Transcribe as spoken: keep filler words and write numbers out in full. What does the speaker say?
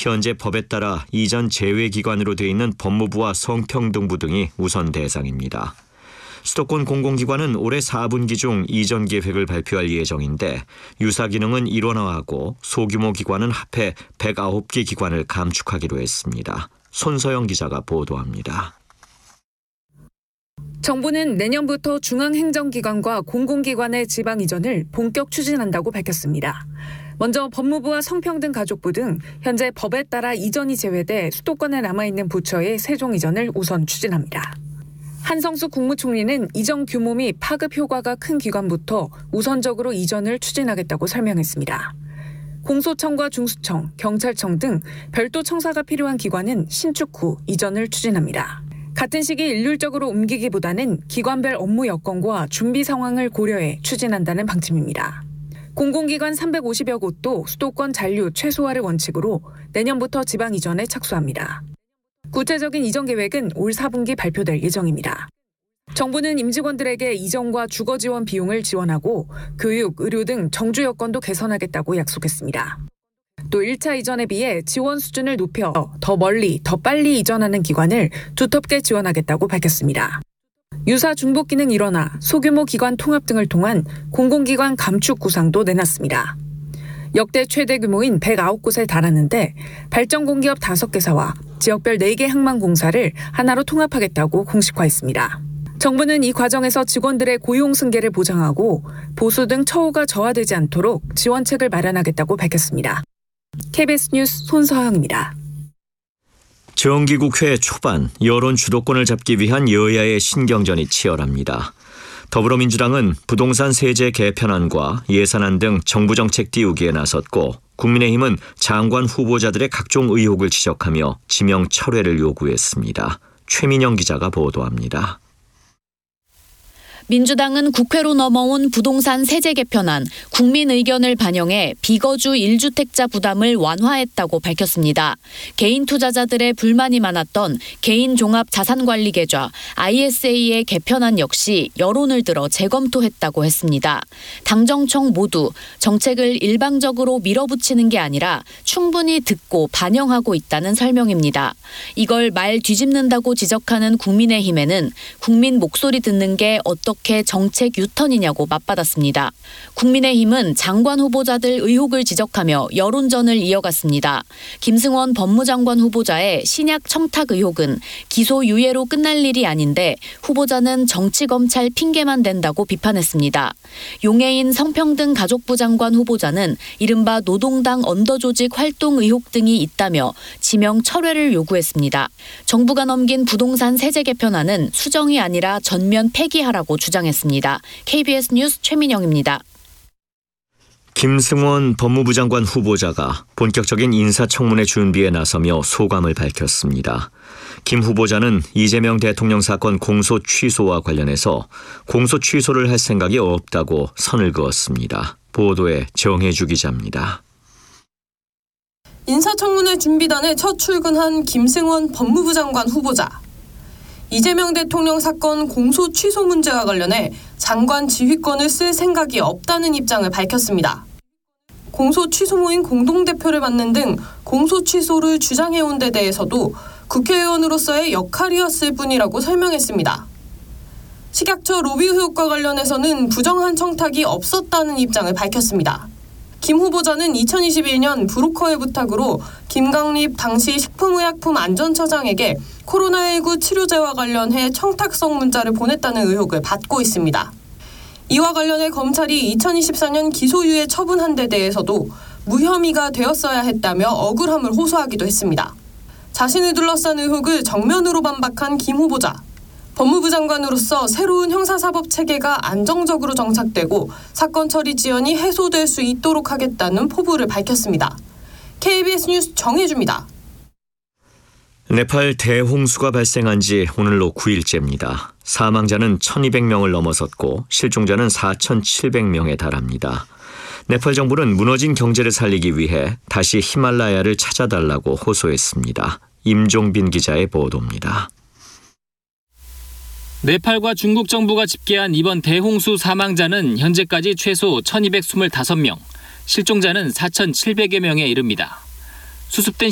현재 법에 따라 이전 제외기관으로 되어 있는 법무부와 성평등부 등이 우선 대상입니다. 수도권 공공기관은 올해 사 분기 중 이전 계획을 발표할 예정인데 유사 기능은 일원화하고 소규모 기관은 합해 백구 개 기관을 감축하기로 했습니다. 손서영 기자가 보도합니다. 정부는 내년부터 중앙행정기관과 공공기관의 지방 이전을 본격 추진한다고 밝혔습니다. 먼저 법무부와 성평등가족부 등 현재 법에 따라 이전이 제외돼 수도권에 남아있는 부처의 세종 이전을 우선 추진합니다. 한성수 국무총리는 이전 규모 및 파급 효과가 큰 기관부터 우선적으로 이전을 추진하겠다고 설명했습니다. 공소청과 중수청, 경찰청 등 별도 청사가 필요한 기관은 신축 후 이전을 추진합니다. 같은 시기 일률적으로 옮기기보다는 기관별 업무 여건과 준비 상황을 고려해 추진한다는 방침입니다. 공공기관 삼백오십여 곳도 수도권 잔류 최소화를 원칙으로 내년부터 지방 이전에 착수합니다. 구체적인 이전 계획은 올 사 분기 발표될 예정입니다. 정부는 임직원들에게 이전과 주거 지원 비용을 지원하고 교육, 의료 등 정주 여건도 개선하겠다고 약속했습니다. 또 일 차 이전에 비해 지원 수준을 높여 더 멀리, 더 빨리 이전하는 기관을 두텁게 지원하겠다고 밝혔습니다. 유사 중복 기능 일원화, 소규모 기관 통합 등을 통한 공공기관 감축 구상도 내놨습니다. 역대 최대 규모인 백구 곳에 달하는데 발전 공기업 다섯 개사와 지역별 네 개 항만공사를 하나로 통합하겠다고 공식화했습니다. 정부는 이 과정에서 직원들의 고용 승계를 보장하고 보수 등 처우가 저하되지 않도록 지원책을 마련하겠다고 밝혔습니다. 케이비에스 뉴스 손서영입니다. 정기국회 초반 여론 주도권을 잡기 위한 여야의 신경전이 치열합니다. 더불어민주당은 부동산 세제 개편안과 예산안 등 정부 정책 띄우기에 나섰고 국민의힘은 장관 후보자들의 각종 의혹을 지적하며 지명 철회를 요구했습니다. 최민영 기자가 보도합니다. 민주당은 국회로 넘어온 부동산 세제 개편안, 국민 의견을 반영해 비거주 일 주택자 부담을 완화했다고 밝혔습니다. 개인 투자자들의 불만이 많았던 개인 종합 자산관리 계좌 아이에스에이의 개편안 역시 여론을 들어 재검토했다고 했습니다. 당정청 모두 정책을 일방적으로 밀어붙이는 게 아니라 충분히 듣고 반영하고 있다는 설명입니다. 이걸 말 뒤집는다고 지적하는 국민의힘에는 국민 목소리 듣는 게 어떻게 어떻게 정책 유턴이냐고 맞받았습니다. 국민의힘은 장관 후보자들 의혹을 지적하며 여론전을 이어갔습니다. 김승원 법무장관 후보자의 신약 청탁 의혹은 기소유예로 끝날 일이 아닌데 후보자는 정치검찰 핑계만 댄다고 비판했습니다. 용해인 성평등가족부 장관 후보자는 이른바 노동당 언더조직 활동 의혹 등이 있다며 지명 철회를 요구했습니다. 정부가 넘긴 부동산 세제 개편안은 수정이 아니라 전면 폐기하라고 주장했습니다. 케이비에스 뉴스 최민영입니다. 김승원 법무부 장관 후보자가 본격적인 인사청문회 준비에 나서며 소감을 밝혔습니다. 김 후보자는 이재명 대통령 사건 공소 취소와 관련해서 공소 취소를 할 생각이 없다고 선을 그었습니다. 보도에 정혜주 기자입니다. 인사청문회 준비단에 첫 출근한 김승원 법무부 장관 후보자. 이재명 대통령 사건 공소 취소 문제와 관련해 장관 지휘권을 쓸 생각이 없다는 입장을 밝혔습니다. 공소 취소 모임 공동대표를 맡는 등 공소 취소를 주장해온 데 대해서도 국회의원으로서의 역할이었을 뿐이라고 설명했습니다. 식약처 로비 의혹과 관련해서는 부정한 청탁이 없었다는 입장을 밝혔습니다. 김 후보자는 이천이십일 년 브로커의 부탁으로 김강립 당시 식품의약품안전처장에게 코로나십구 치료제와 관련해 청탁성 문자를 보냈다는 의혹을 받고 있습니다. 이와 관련해 검찰이 이천이십사 년 기소유예 처분한 데 대해서도 무혐의가 되었어야 했다며 억울함을 호소하기도 했습니다. 자신을 둘러싼 의혹을 정면으로 반박한 김 후보자. 법무부 장관으로서 새로운 형사사법 체계가 안정적으로 정착되고 사건 처리 지연이 해소될 수 있도록 하겠다는 포부를 밝혔습니다. 케이비에스 뉴스 정혜주입니다. 네팔 대홍수가 발생한 지 오늘로 구 일째입니다. 사망자는 천이백 명을 넘어섰고 실종자는 사천칠백 명에 달합니다. 네팔 정부는 무너진 경제를 살리기 위해 다시 히말라야를 찾아달라고 호소했습니다. 임종빈 기자의 보도입니다. 네팔과 중국 정부가 집계한 이번 대홍수 사망자는 현재까지 최소 천이백이십오 명, 실종자는 사천칠백여 명에 이릅니다. 수습된